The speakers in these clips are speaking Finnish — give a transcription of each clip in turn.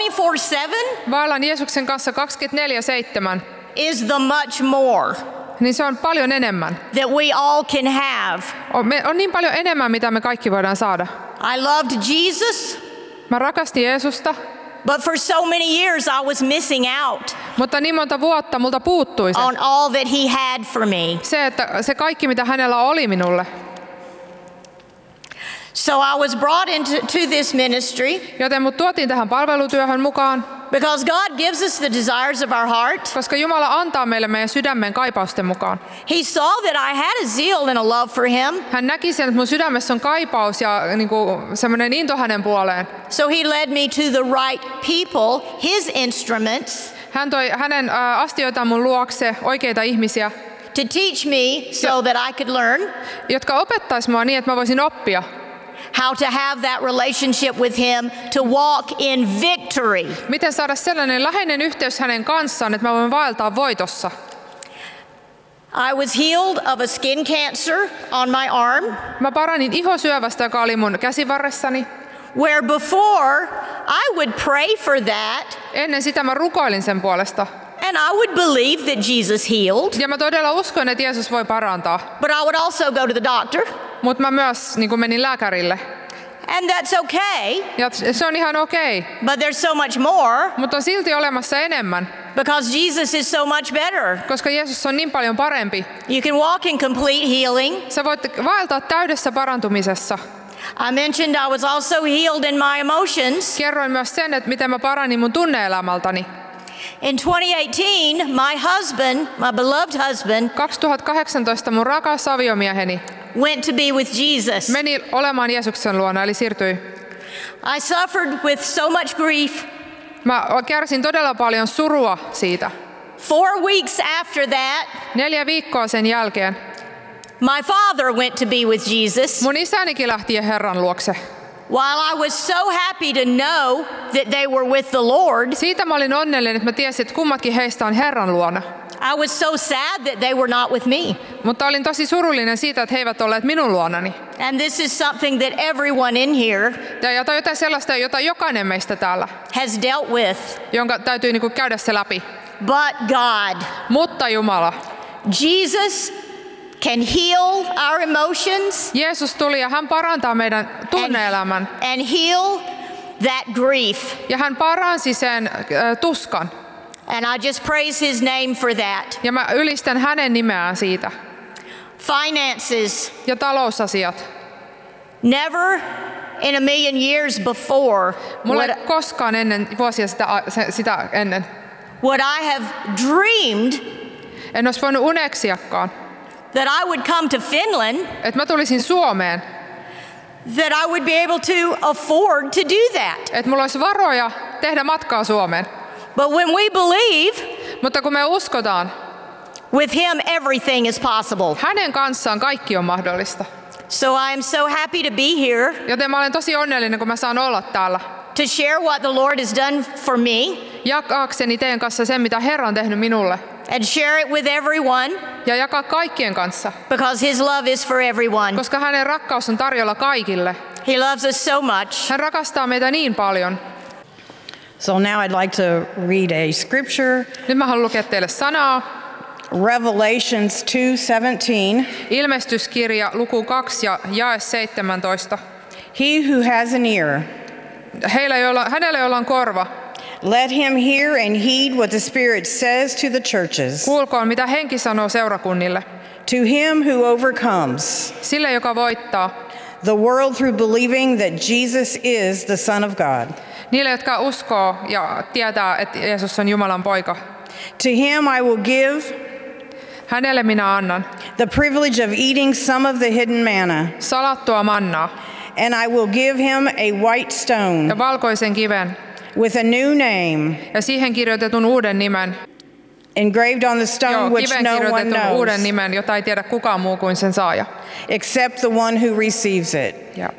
24/7 vaellan Jeesuksen kanssa 24/7, is the much more niin se on paljon enemmän. that we all can have. On niin paljon enemmän, mitä me kaikki voidaan saada. I loved Jesus, Mä rakastin Jeesusta, but for so many years I was missing out mutta niin monta vuotta multa puuttui se. on all that he had for me. Se kaikki, mitä hänellä oli minulle. So I was brought into this ministry Joten mut tuotiin tähän palvelutyöhön mukaan, because God gives us the desires of our heart. koska Jumala antaa meille meidän sydämen kaipausten mukaan. He saw that I had a zeal and a love for him. Hän näki sen, että mun sydämessä on kaipaus ja semmoinen into hänen puoleen. So he led me to the right people, his instruments, Hän toi hänen astioitaan mun luokse, oikeita ihmisiä, to teach me so that I could learn jotka opettais mua niin, että mä voisin oppia, how to have that relationship with him, to walk in victory. miten saada sellainen läheinen yhteys hänen kanssaan, että mä voin vaeltaa voitossa. I was healed of a skin cancer on my arm, Mä paranin ihosyövästä, joka oli mun käsivarressani. where before I would pray for that Ennen sitä mä rukoilin sen puolesta. and I would believe that Jesus healed, Ja mä todella uskon, että Jeesus voi parantaa. but I would also go to the doctor, Mutta mä myös menin lääkärille. and that's okay, Ja se on ihan okei. but there's so much more Mutta on silti olemassa enemmän, because Jesus is so much better. koska Jeesus on niin paljon parempi. You can walk in complete healing. Sä voit vaeltaa täydessä parantumisessa. I mentioned I was also healed in my emotions. Kerroin myös sen, että miten mä paranin mun tunne-elämältäni. In 2018, my husband, my beloved husband, 2018 mun rakas aviomieheni went to be with Jesus. meni olemaan Jeesuksen luona, eli siirtyi. I suffered with so much grief. Mä kärsin todella paljon surua siitä. 4 weeks after that, 4 viikkoa sen jälkeen my father went to be with Jesus. mun isänikin lähti Herran luokse. While I was so happy to know that they were with the Lord, Siitä mä olin onnellinen, että mä tiesin, että kummatkin heistä on Herran luona. I was so sad that they were not with me. Mutta olin tosi surullinen siitä, että he eivät olleet minun luonani. And this is something that everyone in here Ja toi jotain sellaista, jota jokainen meistä täällä, has dealt with. jonka täytyy käydä se läpi. But God, Mutta Jumala, Jesus can heal our emotions Jeesus tuli ja hän parantaa meidän tunne-elämän. and heal that grief. Ja hän paransi sen tuskan. And I just praise his name for that. Ja mä ylistän hänen nimeään siitä. Finances. Ja talousasiat. Never in a million years before Mulla would, ei koskaan ennen vuosia sitä ennen. would I have dreamed En olisi voinut uneksiakaan, that I would come to Finland, että mä tulisin Suomeen. that I would be able to afford to do that. Että mulla olisi varoja tehdä matkaa Suomeen. But when we believe, Mutta kun me uskotaan, with him everything is possible. hänen kanssaan kaikki on mahdollista. So I am so happy to be here Joten mä olen tosi onnellinen, kun mä saan olla täällä. to share what the Lord has done for me Jakaakseni teidän kanssa sen, mitä Herra on tehnyt minulle. and share it with everyone Ja jakaa kaikkien kanssa, because his love is for everyone. koska hänen rakkaus on tarjolla kaikille. He loves us so much. Hän rakastaa meitä niin paljon. So now I'd like to read a scripture, Nyt mä haluan lukea teille sanaa. Revelations 2:17. Ilmestyskirja, luku 2 ja jae 17. He who has an ear, Hänellä, jolla on korva, let him hear and heed what the Spirit says to the churches. kuulkoon, mitä henki sanoo seurakunnille. To him who overcomes Sille, joka voittaa. the world through believing that Jesus is the Son of God. Niille, jotka uskoo ja tietää, että Jeesus on Jumalan poika. To him I will give Hänelle minä annan the privilege of eating some of the hidden manna, salattua mannaa and I will give him a white stone ja valkoisen kiven with a new name ja siihen kirjoitetun uuden nimen. engraved on the stone which Kiven no one kirjoitetun uuden knows nimen, jota ei tiedä kukaan muu kuin sen saaja. except the one who receives it. Ja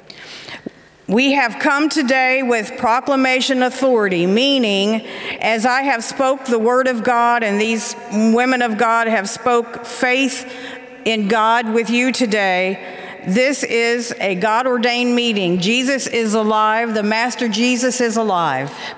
We have come today with proclamation authority, meaning as I have spoke the word of God and these women of God have spoke faith in God with you today, this is a God-ordained meeting. Jesus is alive. The Master Jesus is alive.